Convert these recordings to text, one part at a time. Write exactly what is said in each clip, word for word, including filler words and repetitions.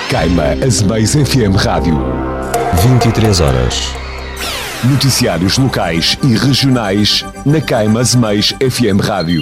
Caima Azeméis F M Rádio. vinte e três horas. Noticiários locais e regionais na Caima Azeméis F M Rádio.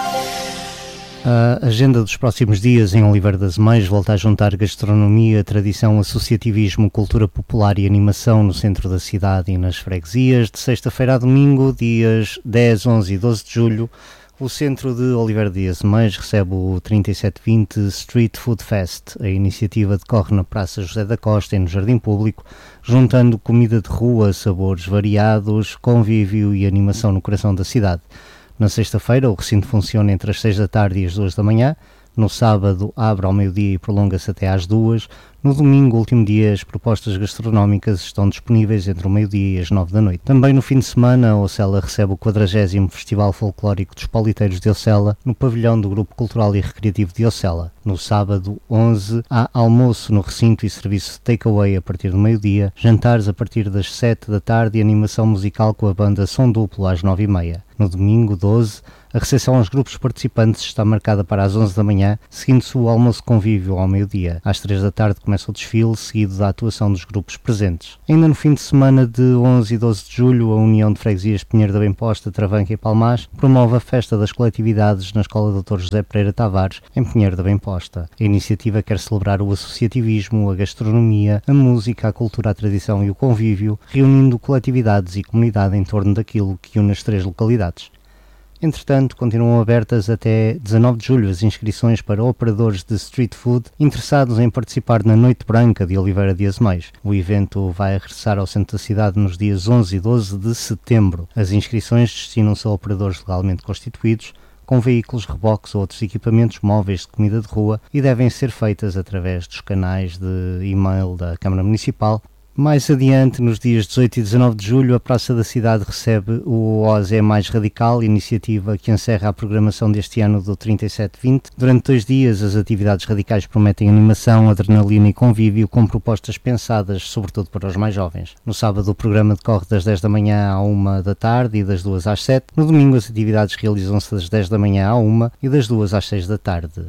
A agenda dos próximos dias em Oliveira das Meias volta a juntar gastronomia, tradição, associativismo, cultura popular e animação no centro da cidade e nas freguesias. De sexta-feira a domingo, dias dez, onze e doze de julho, o centro de Oliveira das Meias recebe o trinta e sete vinte Street Food Fest. A iniciativa decorre na Praça José da Costa e no Jardim Público, juntando comida de rua, sabores variados, convívio e animação no coração da cidade. Na sexta-feira, o recinto funciona entre as seis da tarde e as duas da manhã. No sábado, abre ao meio-dia e prolonga-se até às duas. No domingo, último dia, as propostas gastronómicas estão disponíveis entre o meio-dia e as nove da noite. Também no fim de semana, a Ocela recebe o quadragésimo Festival Folclórico dos Politeiros de Ocela, no pavilhão do Grupo Cultural e Recreativo de Ocela. No sábado, onze, há almoço no recinto e serviço de takeaway a partir do meio-dia, jantares a partir das sete da tarde e animação musical com a banda Som Duplo às nove e meia. No domingo, doze, a recepção aos grupos participantes está marcada para as onze da manhã, seguindo-se o almoço convívio ao meio-dia. Às três da tarde começa o desfile, seguido da atuação dos grupos presentes. Ainda no fim de semana de onze e doze de julho, a União de Freguesias de Pinheiro da Bem-Posta, Travanca e Palmás promove a Festa das Coletividades na Escola doutor José Pereira Tavares, em Pinheiro da Bem-Posta. A iniciativa quer celebrar o associativismo, a gastronomia, a música, a cultura, a tradição e o convívio, reunindo coletividades e comunidade em torno daquilo que une as três localidades. Entretanto, continuam abertas até dezanove de julho as inscrições para operadores de street food interessados em participar na Noite Branca de Oliveira de Azeméis. O evento vai regressar ao centro da cidade nos dias onze e doze de setembro. As inscrições destinam-se a operadores legalmente constituídos, com veículos, reboques ou outros equipamentos móveis de comida de rua e devem ser feitas através dos canais de e-mail da Câmara Municipal. Mais adiante, nos dias dezoito e dezanove de julho, a Praça da Cidade recebe o O Z Mais Radical, iniciativa que encerra a programação deste ano do trinta e sete vinte. Durante dois dias, as atividades radicais prometem animação, adrenalina e convívio, com propostas pensadas sobretudo para os mais jovens. No sábado, o programa decorre das dez da manhã à uma da tarde e das duas às sete. No domingo, as atividades realizam-se das dez da manhã à uma e das duas às seis da tarde.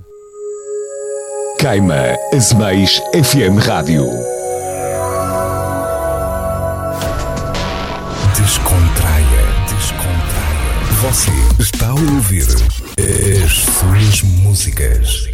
Caima Azeméis F M Rádio. Descontraia, descontraia. Você está a ouvir as suas músicas.